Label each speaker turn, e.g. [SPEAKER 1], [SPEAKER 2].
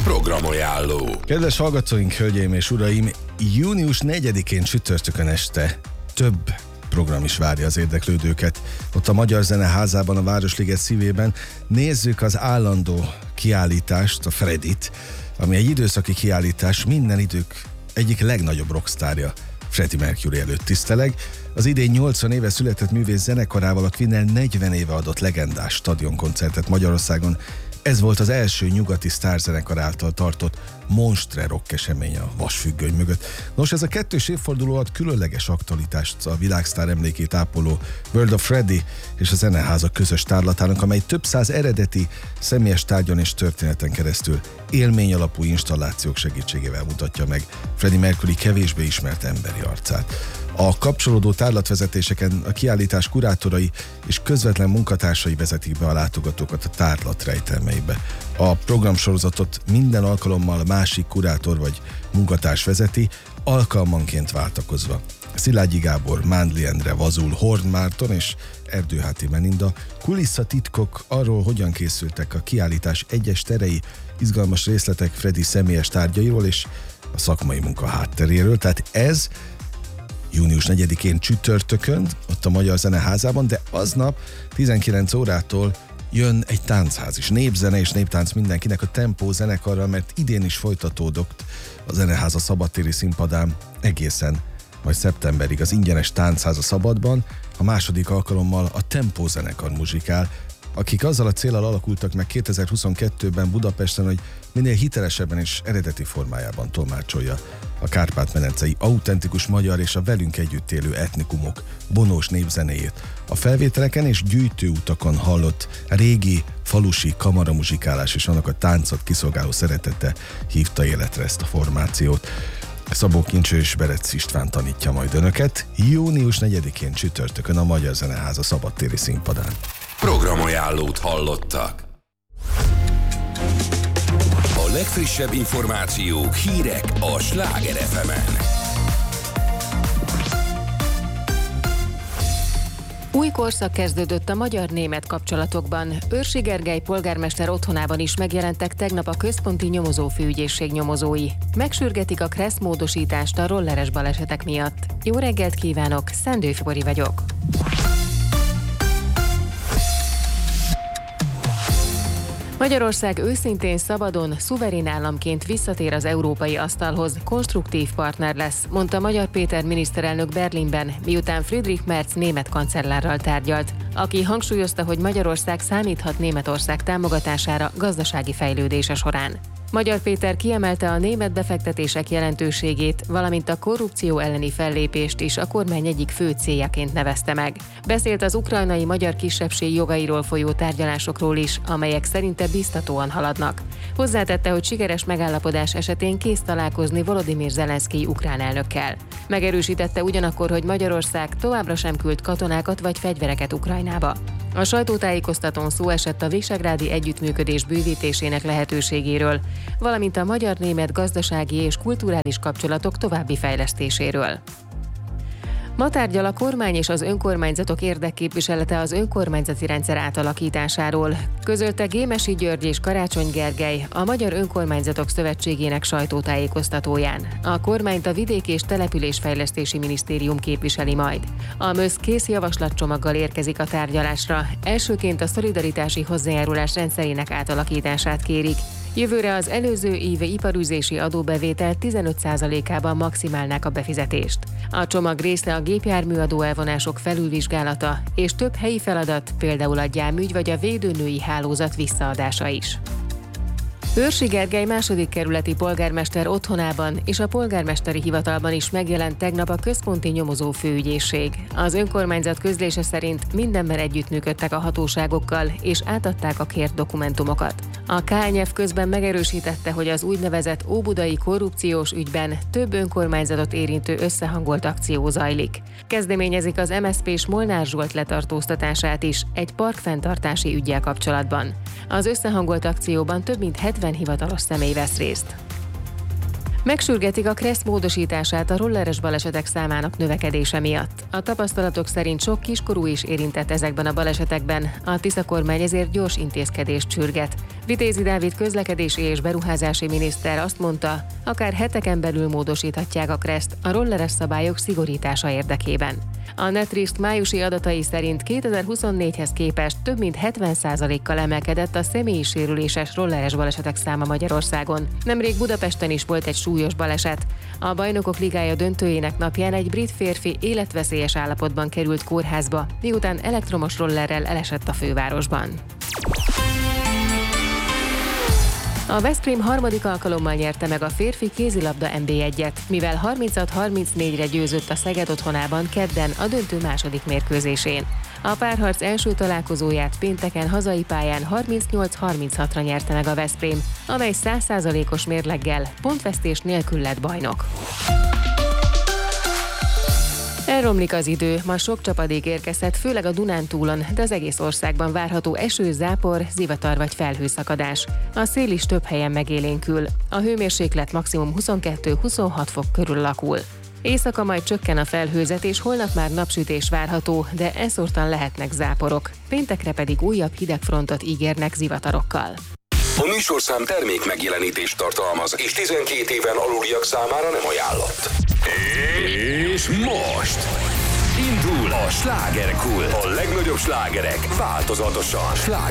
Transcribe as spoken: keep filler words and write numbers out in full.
[SPEAKER 1] Programajánló.
[SPEAKER 2] Kedves hallgatóink, hölgyeim és uraim, június negyedikén csütörtökön este több program is várja az érdeklődőket. Ott a Magyar Zeneházában, a Városliget szívében nézzük az állandó kiállítást, a Freddit, ami egy időszaki kiállítás, minden idők egyik legnagyobb rockstárja, Freddie Mercury előtt tiszteleg. Az idén nyolcvan éve született művész zenekarával a Queen-nel negyven éve adott legendás stadionkoncertet Magyarországon. Ez volt az első nyugati sztárzenekar által tartott monstre rock esemény a vasfüggöny mögött. Nos, ez a kettős évforduló ad különleges aktualitást a világsztár emlékét ápoló World of Freddie és a Zeneháza közös tárlatának, amely több száz eredeti, személyes tárgyon és történeten keresztül élmény alapú installációk segítségével mutatja meg Freddie Mercury kevésbé ismert emberi arcát. A kapcsolódó tárlatvezetéseken a kiállítás kurátorai és közvetlen munkatársai vezetik be a látogatókat a tárlat rejtelmeibe. A programsorozatot minden alkalommal másik kurátor vagy munkatárs vezeti, alkalmanként váltakozva. Szilágyi Gábor, Mándli Endre, Vazul, Horn Márton és Erdőháti Melinda kulisszatitkok arról, hogyan készültek a kiállítás egyes terei, izgalmas részletek Freddie személyes tárgyairól és a szakmai munka hátteréről. Tehát ez június negyedikén csütörtökön, ott a Magyar Zeneházában, de aznap tizenkilenc órától jön egy táncház is. Népzene és néptánc mindenkinek a Tempó zenekarral, mert idén is folytatódott a Zeneháza szabadtéri színpadán egészen majd szeptemberig az ingyenes táncház a Szabadban. A második alkalommal a Tempó zenekar muzsikál, akik azzal a céllal alakultak meg kétezer-huszonkettőben Budapesten, hogy minél hitelesebben és eredeti formájában tolmácsolja a kárpát-medencei autentikus magyar és a velünk együtt élő etnikumok vonós népzenéjét. A felvételeken és gyűjtőutakon hallott régi falusi kamaramuzsikálás és annak a táncot kiszolgáló szeretete hívta életre ezt a formációt. Szabó Kincső és Berec István tanítja majd önöket június negyedikén csütörtökön a Magyar Zeneháza szabadtéri színpadán.
[SPEAKER 1] Programajánlót hallottak. A legfrissebb információk, hírek a Sláger ef emen.
[SPEAKER 3] Új korszak kezdődött a magyar-német kapcsolatokban. Őrsi Gergely polgármester otthonában is megjelentek tegnap a központi nyomozófőügyészség nyomozói. Megsürgetik a kressz módosítást a rolleres balesetek miatt. Jó reggelt kívánok, Szendő Fibori vagyok. Magyarország őszintén, szabadon, szuverén államként visszatér az európai asztalhoz, konstruktív partner lesz, mondta Magyar Péter miniszterelnök Berlinben, miután Friedrich Merz német kancellárral tárgyalt, aki hangsúlyozta, hogy Magyarország számíthat Németország támogatására gazdasági fejlődése során. Magyar Péter kiemelte a német befektetések jelentőségét, valamint a korrupció elleni fellépést is a kormány egyik fő céljaként nevezte meg. Beszélt az ukrajnai magyar kisebbség jogairól folyó tárgyalásokról is, amelyek szerinte biztatóan haladnak. Hozzátette, hogy sikeres megállapodás esetén kész találkozni Volodymyr Zelenszkij ukrán elnökkel. Megerősítette ugyanakkor, hogy Magyarország továbbra sem küld katonákat vagy fegyvereket Ukrajnába. A sajtótájékoztatón szó esett a visegrádi együttműködés bővítésének lehetőségéről, valamint a magyar-német gazdasági és kulturális kapcsolatok további fejlesztéséről. Ma tárgyal a kormány és az önkormányzatok érdekképviselete az önkormányzati rendszer átalakításáról, közölte Gémesi György és Karácsony Gergely, a Magyar Önkormányzatok Szövetségének sajtótájékoztatóján. A kormányt a Vidék- és Településfejlesztési Minisztérium képviseli majd. A MÖSZ kész javaslatcsomaggal érkezik a tárgyalásra, elsőként a szolidaritási hozzájárulás rendszerének átalakítását kérik. Jövőre az előző évi iparűzési adóbevétel tizenöt százalékában maximálnák a befizetést. A csomag része a gépjárműadó elvonások felülvizsgálata és több helyi feladat, például a gyámügy vagy a védőnői hálózat visszaadása is. Őrsi Gergely második kerületi polgármester otthonában és a polgármesteri hivatalban is megjelent tegnap a központi nyomozófőügyészség. Az önkormányzat közlése szerint mindenben együttműködtek a hatóságokkal és átadták a kért dokumentumokat. A ká en ef közben megerősítette, hogy az úgynevezett óbudai korrupciós ügyben több önkormányzatot érintő összehangolt akció zajlik. Kezdeményezik az em es zé pés Molnár Zsolt letartóztatását is egy parkfenntartási üggyel kapcsolatban. Az összehangolt akcióban több mint hetven hivatalos személy vesz részt. Megsürgetik a kressz módosítását a rolleres balesetek számának növekedése miatt. A tapasztalatok szerint sok kiskorú is érintett ezekben a balesetekben, a Tisza kormány ezért gyors intézkedést sürget. Vitézi Dávid közlekedési és beruházási miniszter azt mondta, akár heteken belül módosíthatják a kreszt a rolleres szabályok szigorítása érdekében. A Netrisk májusi adatai szerint kétezer-huszonnégyhez képest több mint hetven százalékkal emelkedett a személyi sérüléses rolleres balesetek száma Magyarországon. Nemrég Budapesten is volt egy súlyos baleset. A Bajnokok Ligája döntőjének napján egy brit férfi életveszélyes állapotban került kórházba, miután elektromos rollerrel elesett a fővárosban. A Veszprém harmadik alkalommal nyerte meg a férfi kézilabda en bé egyet, mivel harminchat harmincnégyre győzött a Szeged otthonában kedden a döntő második mérkőzésén. A párharc első találkozóját pénteken hazai pályán harmincnyolc harminchatra nyerte meg a Veszprém, amely száz százalékos mérleggel pontvesztés nélkül lett bajnok. Elromlik az idő, ma sok csapadék érkezhet, főleg a Dunántúlon, de az egész országban várható eső, zápor, zivatar vagy felhőszakadás. A szél is több helyen megélénkül. A hőmérséklet maximum huszonkettő-huszonhat fok körül alakul. Éjszaka majd csökken a felhőzet, és holnap már napsütés várható, de eszortan lehetnek záporok. Péntekre pedig újabb hidegfrontot ígérnek zivatarokkal.
[SPEAKER 1] A műsorszám termék megjelenítést tartalmaz, és tizenkét éven aluliak számára nem ajánlott. És most indul a slágerkult. A legnagyobb slágerek változatosan. Sláger